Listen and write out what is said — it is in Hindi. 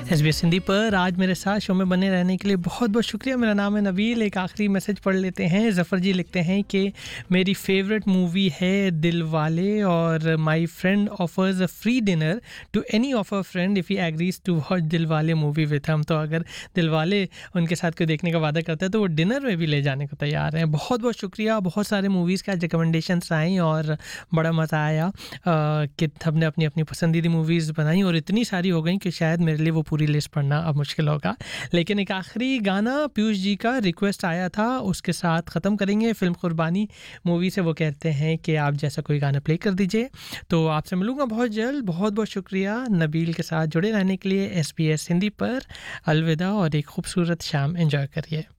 SBS हिंदी पर आज मेरे साथ शो में बने रहने के लिए बहुत बहुत शुक्रिया। मेरा नाम है नबील। एक आखिरी मैसेज पढ़ लेते हैं। ज़फ़र जी लिखते हैं कि मेरी फेवरेट मूवी है दिलवाले और my friend offers a free dinner to any of a friend if he agrees to watch Dilwale movie with हम। तो अगर दिलवाले उनके साथ कोई देखने का वादा करता है तो वो डिनर में भी ले जाने को तैयार हैं। बहुत बहुत शुक्रिया। बहुत सारे मूवीज़ के आज रिकमेंडेशंस आई और बड़ा मज़ा आया कि सबने अपनी अपनी पसंदीदा मूवीज़ बनाई और इतनी सारी हो गई कि शायद मेरे लिए वो पूरी लिस्ट पढ़ना अब मुश्किल होगा। लेकिन एक आखिरी गाना पीयूष जी का रिक्वेस्ट आया था, उसके साथ ख़त्म करेंगे। फ़िल्म कुर्बानी मूवी से वो कहते हैं कि आप जैसा कोई गाना प्ले कर दीजिए। तो आपसे मिलूँगा बहुत जल्द। बहुत बहुत शुक्रिया नबील के साथ जुड़े रहने के लिए। SBS हिंदी पर अलविदा और एक खूबसूरत शाम एंजॉय करिए।